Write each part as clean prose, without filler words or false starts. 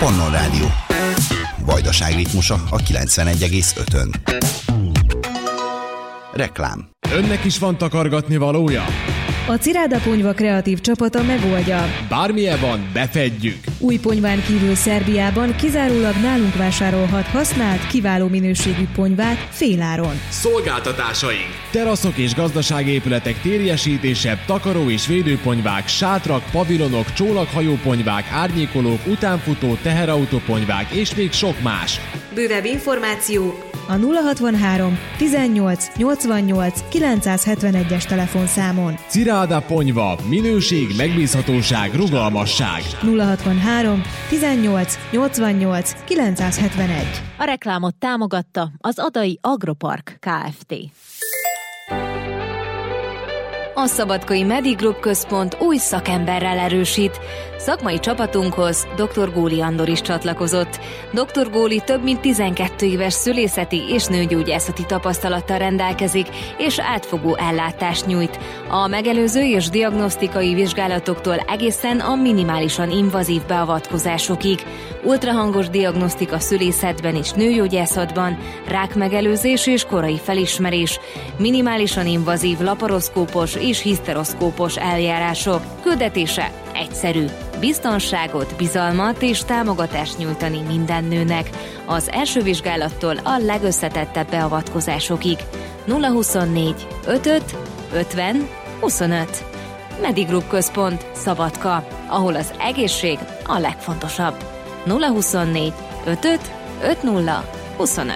Pannon Rádió. Vajdaság ritmusa a 91,5-ön. Reklám. Önnek is van takargatni valója? A Ciráda Ponyva kreatív csapata megoldja. Bármilyen van, befedjük! Új ponyván kívül Szerbiában kizárólag nálunk vásárolhat használt, kiváló minőségű ponyvát féláron. Szolgáltatásaink! Teraszok és gazdaságépületek térjesítése, takaró és védőponyvák, sátrak, pavilonok, csónakhajóponyvák, árnyékolók, utánfutó, teherautóponyvák és még sok más. Bővebb információ a 063 18 88 971-es telefonszámon. Ciráda Ponyva. Minőség, megbízhatóság, rugalmasság. 063 18 88 971. A reklámot támogatta az Adai Agropark Kft. A Szabadkai Medigroup Központ új szakemberrel erősít. Szakmai csapatunkhoz dr. Góli Andor is csatlakozott. Dr. Góli több mint 12 éves szülészeti és nőgyógyászati tapasztalattal rendelkezik, és átfogó ellátást nyújt. A megelőző és diagnosztikai vizsgálatoktól egészen a minimálisan invazív beavatkozásokig. Ultrahangos diagnosztika szülészetben és nőgyógyászatban, rákmegelőzés és korai felismerés, minimálisan invazív laparoszkópos és hiszteroszkópos eljárások. Küldetése egyszerű. Biztonságot, bizalmat és támogatást nyújtani minden nőnek. Az első vizsgálattól a legösszetettebb beavatkozásokig. 024 55 50 25. Medigroup Központ, Szabadka, ahol az egészség a legfontosabb. 024 55 50 25.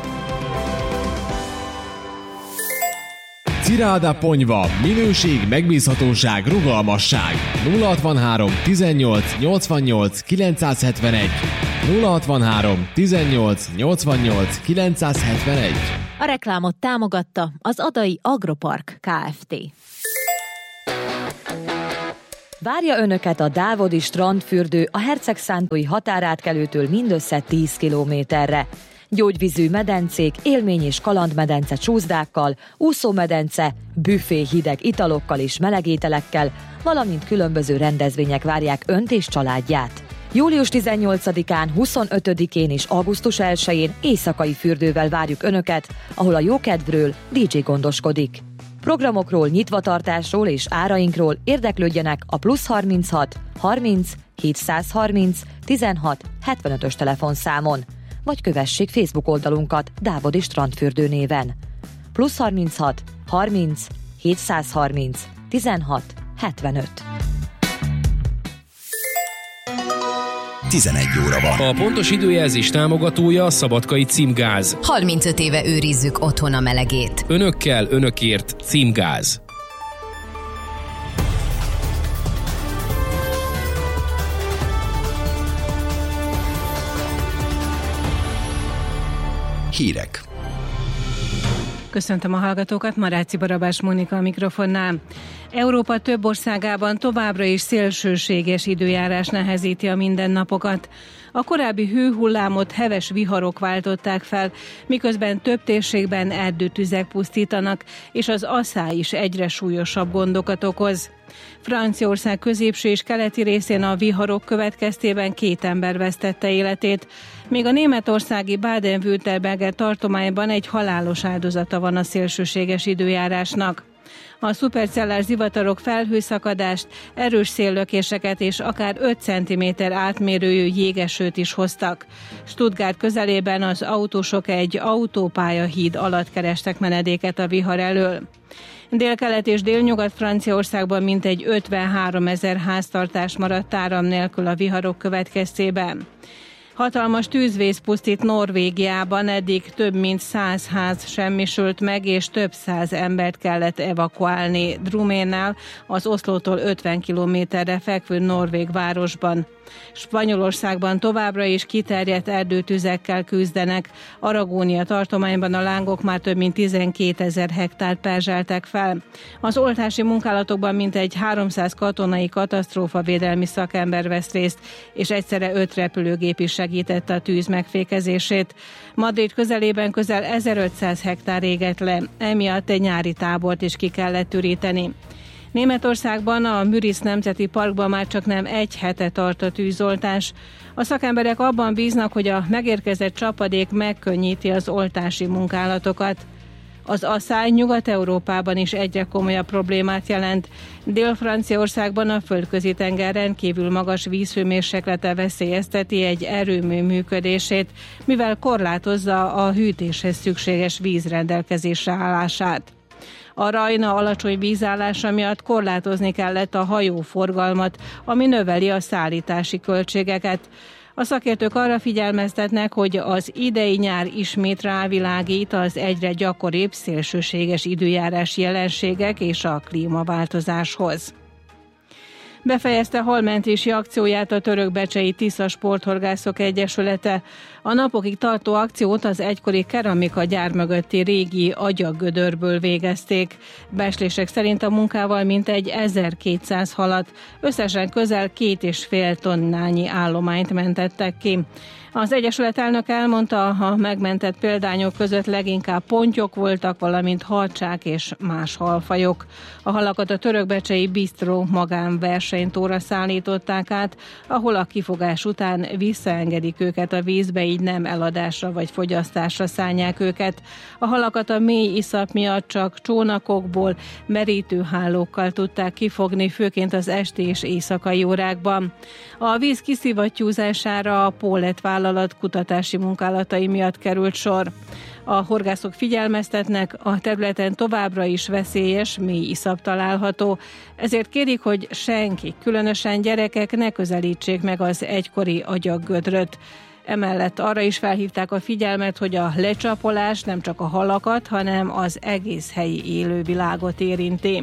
Ciráda Ponyva. Minőség, megbízhatóság, rugalmasság. 063 18 88 971. 063 18 88 971. A reklámot támogatta az Adai Agropark Kft. Várja Önöket a Dávodi strandfürdő a Hercegszántói határátkelőtől mindössze 10 kilométerre. Gyógyvízű medencék, élmény- és kalandmedence csúszdákkal, úszómedence, büfé hideg italokkal és melegételekkel, valamint különböző rendezvények várják Önt és családját. Július 18-án, 25-én és augusztus 1-én éjszakai fürdővel várjuk Önöket, ahol a jókedvről DJ gondoskodik. Programokról, nyitvatartásról és árainkról érdeklődjenek a +36 30 730 16 75-ös telefonszámon, vagy kövessék Facebook oldalunkat Dávodi Strandfürdő néven. +36 30 730 16 75. 11 óra van. A pontos időjelzés támogatója a Szabadkai Címgáz. 35 éve őrizzük otthon a melegét. Önökkel, önökért Címgáz. Hírek. Köszöntöm a hallgatókat, Maráci Barabás Mónika a mikrofonnál. Európa több országában továbbra is szélsőséges időjárás nehezíti a mindennapokat. A korábbi hőhullámot heves viharok váltották fel, miközben több térségben erdőtüzek pusztítanak, és az asszály is egyre súlyosabb gondokat okoz. Franciaország középső és keleti részén a viharok következtében 2 ember vesztette életét, míg a németországi Baden-Württemberg tartományban egy halálos áldozata van a szélsőséges időjárásnak. A szupercellás zivatarok felhőszakadást, erős széllökéseket és akár 5 cm átmérőjű jégesőt is hoztak. Stuttgart közelében az autósok egy autópályahíd alatt kerestek menedéket a vihar elől. Délkelet és délnyugat Franciaországban mintegy 53 000 háztartás maradt áram nélkül a viharok következtében. Hatalmas tűzvész pusztít Norvégiában, eddig több mint 100 ház semmisült meg, és több 100 embert kellett evakuálni Druménnál, az Oszlótól 50 kilométerre fekvő norvég városban. Spanyolországban továbbra is kiterjedt erdőtüzekkel küzdenek. Aragónia tartományban a lángok már több mint 12 000 hektárt perzseltek fel. Az oltási munkálatokban mintegy 300 katonai katasztrófavédelmi szakember vesz részt, és egyszerre 5 repülőgép is segítette a tűz megfékezését. Madrid közelében közel 1500 hektár égett le, emiatt egy nyári tábort is ki kellett üríteni. Németországban a Müritz Nemzeti Parkban már csak nem egy hete tart a tűzoltás. A szakemberek abban bíznak, hogy a megérkezett csapadék megkönnyíti az oltási munkálatokat. Az aszály Nyugat-Európában is egyre komolyabb problémát jelent. Dél-Franciaországban a Földközi-tenger rendkívül magas vízhőmérséklete veszélyezteti egy erőmű működését, mivel korlátozza a hűtéshez szükséges víz rendelkezésre állását. A Rajna alacsony vízállása miatt korlátozni kellett a hajóforgalmat, ami növeli a szállítási költségeket. A szakértők arra figyelmeztetnek, hogy az idei nyár ismét rávilágít az egyre gyakoribb szélsőséges időjárás jelenségek és a klímaváltozáshoz. Befejezte halmentési akcióját a Törökbecsei Tisza Sporthorgászok Egyesülete. A napokig tartó akciót az egykori keramika gyár mögötti régi agyaggödörből végezték. Becslések szerint a munkával mintegy 1200 halat, összesen közel 2,5 tonnányi állományt mentettek ki. Az Egyesület elnök elmondta, a megmentett példányok között leginkább pontyok voltak, valamint harcsák és más halfajok. A halakat a törökbecsei Bistro magánversenytóra szállították át, ahol a kifogás után visszaengedik őket a vízbe, így nem eladásra vagy fogyasztásra szánják őket. A halakat a mély iszap miatt csak csónakokból, merítőhálókkal tudták kifogni, főként az esti és éjszakai órákban. A víz kiszivattyúzására a Pólet vállalat kutatási munkálatai miatt került sor. A horgászok figyelmeztetnek, a területen továbbra is veszélyes, mély iszap található, ezért kérik, hogy senki, különösen gyerekek ne közelítsék meg az egykori agyaggödröt. Emellett arra is felhívták a figyelmet, hogy a lecsapolás nem csak a halakat, hanem az egész helyi élővilágot érinti.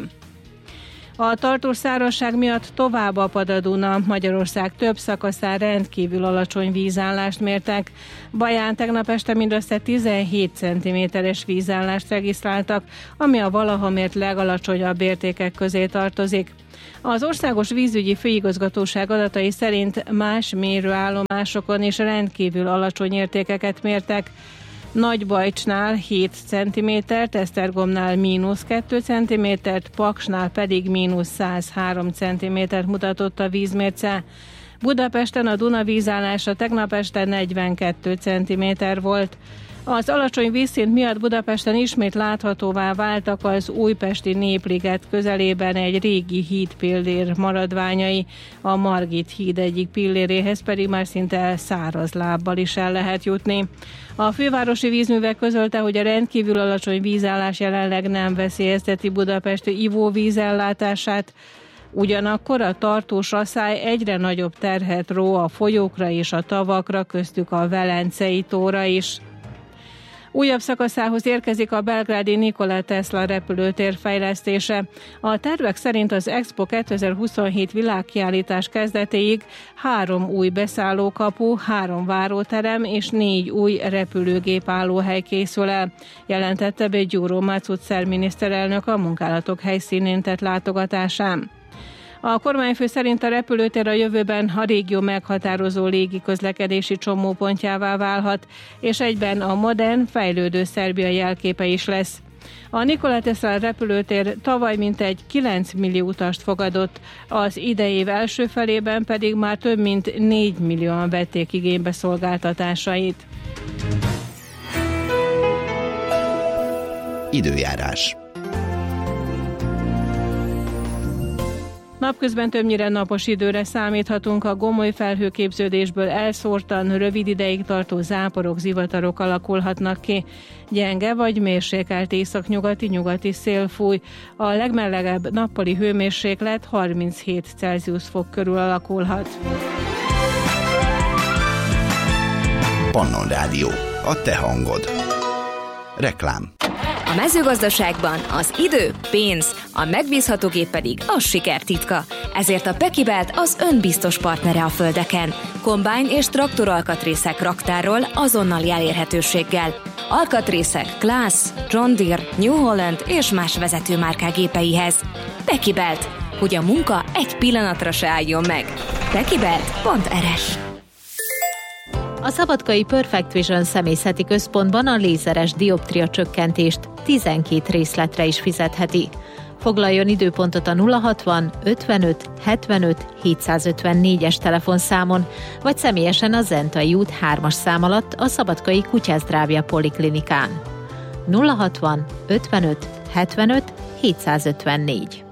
A tartós szárazság miatt tovább apad a Duna. Magyarország több szakaszán rendkívül alacsony vízállást mértek. Baján tegnap este mindössze 17 cm-es vízállást regisztráltak, ami a valaha mért legalacsonyabb értékek közé tartozik. Az Országos Vízügyi Főigazgatóság adatai szerint más mérőállomásokon is rendkívül alacsony értékeket mértek. Nagybajcsnál 7 cm, Esztergomnál -2 cm, Paksnál pedig -103 cm mutatott a vízmérce. Budapesten a Duna vízállása tegnap este 42 cm volt. Az alacsony vízszint miatt Budapesten ismét láthatóvá váltak az újpesti Népliget közelében egy régi hídpillér maradványai. A Margit híd egyik pilléréhez pedig már szinte száraz lábbal is el lehet jutni. A fővárosi vízművek közölte, hogy a rendkívül alacsony vízállás jelenleg nem veszélyezteti Budapest ivóvízellátását. Ugyanakkor a tartós aszály egyre nagyobb terhet ró a folyókra és a tavakra, köztük a Velencei tóra is. Újabb szakaszához érkezik a belgrádi Nikola Tesla repülőtér fejlesztése. A tervek szerint az Expo 2027 világkiállítás kezdetéig 3 új beszállókapu, 3 váróterem és 4 új repülőgép állóhely készül el, jelentette be Gyuró Mácud miniszterelnök a munkálatok helyszínén tett látogatásán. A kormányfő szerint a repülőtér a jövőben a régió meghatározó légiközlekedési csomópontjává válhat, és egyben a modern, fejlődő Szerbia jelképe is lesz. A Nikola Tesla repülőtér tavaly mintegy 9 millió utast fogadott, az idei év első felében pedig már több mint 4 millióan vették igénybe szolgáltatásait. Időjárás. Napközben többnyire napos időre számíthatunk, a gomoly felhőképződésből elszórtan rövid ideig tartó záporok, zivatarok alakulhatnak ki. Gyenge vagy mérsékelt északnyugati szél fúj. A legmelegebb nappali hőmérséklet 37 Celsius fok körül alakulhat. Pannon Rádió, a te hangod. Reklám. A mezőgazdaságban az idő, pénz, a megbízható gép pedig a siker titka. Ezért a Pekibelt az önbiztos partnere a földeken. Kombájn és traktoralkatrészek raktárról azonnali elérhetőséggel. Alkatrészek Claas, John Deere, New Holland és más vezetőmárkák gépeihez. Pekibelt, hogy a munka egy pillanatra se álljon meg. Pekibelt.rs. A szabadkai Perfect Vision személyzeti központban a lézeres dioptria csökkentést 12 részletre is fizetheti. Foglaljon időpontot a 060 55 75 754-es telefonszámon, vagy személyesen a Zentai út 3-as szám alatt a Szabadkai Kutyászdrabja Poliklinikán. 060 55 75 754.